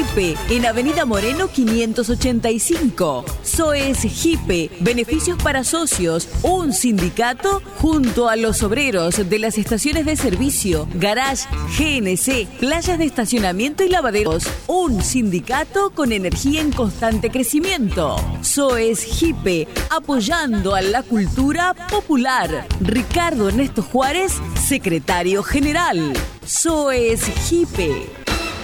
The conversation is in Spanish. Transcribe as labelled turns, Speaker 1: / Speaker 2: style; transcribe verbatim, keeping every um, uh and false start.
Speaker 1: Jipe, en Avenida Moreno quinientos ochenta y cinco. SOES Jipe, beneficios para socios, un sindicato junto a los obreros de las estaciones de servicio, garage, G N C, playas de estacionamiento y lavaderos. Un sindicato con energía en constante crecimiento. SOES Jipe, apoyando a la cultura popular. Ricardo Ernesto Juárez, secretario general. SOES Jipe.